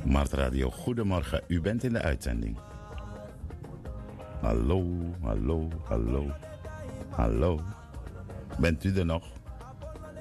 Mart Radio, goedemorgen. U bent in de uitzending. Hallo, hallo, hallo, hallo. Bent u er nog?